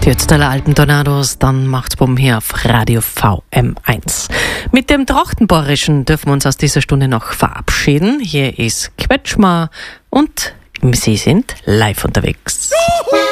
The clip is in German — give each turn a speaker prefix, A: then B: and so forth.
A: Ötztaler Alpentornados, dann macht's Bumm hier auf Radio VM1. Mit dem Trachtenbohrischen dürfen wir uns aus dieser Stunde noch verabschieden. Hier ist Quetschmar und Sie sind live unterwegs.